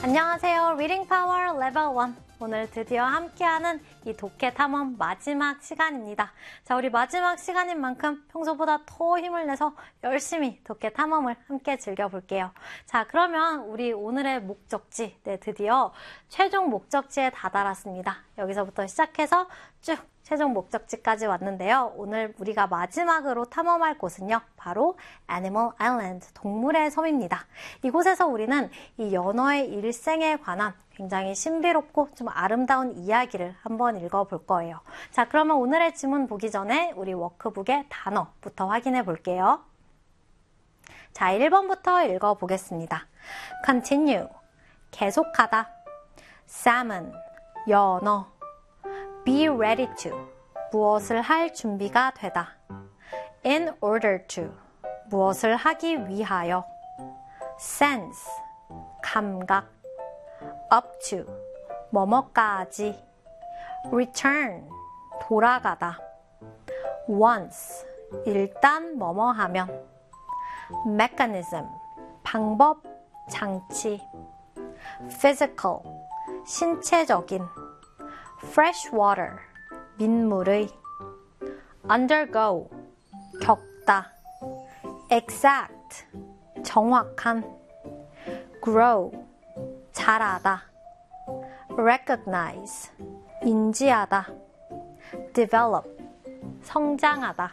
안녕하세요. 리딩 파워 레벨 1. 오늘 드디어 함께하는 이 독해 탐험 마지막 시간입니다. 자, 우리 마지막 시간인 만큼 평소보다 더 힘을 내서 열심히 독해 탐험을 함께 즐겨볼게요. 자, 그러면 우리 오늘의 목적지, 드디어 최종 목적지에 다다랐습니다. 여기서부터 시작해서 쭉 최종 목적지까지 왔는데요. 오늘 우리가 마지막으로 탐험할 곳은요, 바로 Animal Island, 동물의 섬입니다. 이곳에서 우리는 이 연어의 일생에 관한 굉장히 신비롭고 좀 아름다운 이야기를 한번 읽어볼 거예요. 자, 그러면 오늘의 지문 보기 전에 우리 워크북의 단어부터 확인해 볼게요. 자, 1번부터 읽어보겠습니다. Continue, 계속하다. Salmon, 연어. Be ready to, 무엇을 할 준비가 되다. In order to, 무엇을 하기 위하여. Sense, 감각. Up to, 뭐뭐까지. Return, 돌아가다. Once, 일단 뭐뭐 하면. Mechanism, 방법, 장치. Physical, 신체적인. Fresh water, 민물의. Undergo, 겪다. Exact, 정확한. Grow, 자라다. Recognize, 인지하다. Develop, 성장하다.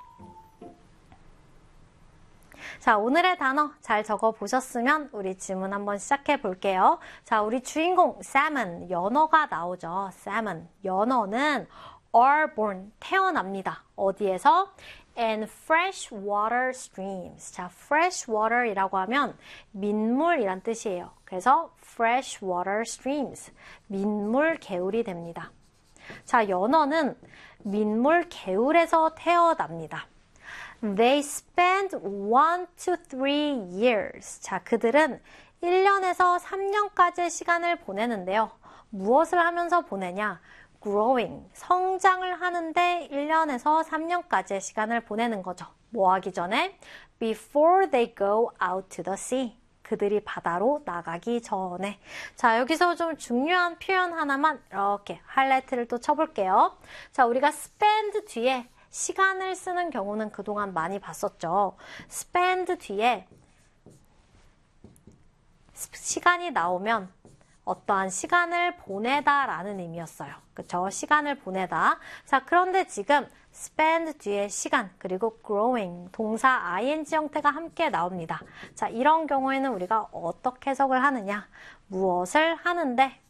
자, 오늘의 단어 잘 적어보셨으면 우리 지문 한번 시작해 볼게요. 자, 우리 주인공 salmon, 연어가 나오죠. salmon, 연어는 are born, 태어납니다. 어디에서? in fresh water streams. 자, fresh water이라고 하면 민물이란 뜻이에요. 그래서 fresh water streams, 민물 개울이 됩니다. 자, 연어는 민물 개울에서 태어납니다. They spend 1 to 3 years. 자, 그들은 1년에서 3년까지의 시간을 보내는데요. 무엇을 하면서 보내냐? Growing, 성장을 하는데 1년에서 3년까지의 시간을 보내는 거죠. 뭐 하기 전에? Before they go out to the sea. 그들이 바다로 나가기 전에. 자, 여기서 좀 중요한 표현 하나만 이렇게 하이라이트를 또 쳐볼게요. 자, 우리가 spend 뒤에 시간을 쓰는 경우는 그동안 많이 봤었죠. spend 뒤에 시간이 나오면 어떠한 시간을 보내다 라는 의미였어요. 그쵸? 시간을 보내다. 자, 그런데 지금 spend 뒤에 시간 그리고 growing 동사 ing 형태가 함께 나옵니다. 자, 이런 경우에는 우리가 어떻게 해석을 하느냐? 무엇을 하는데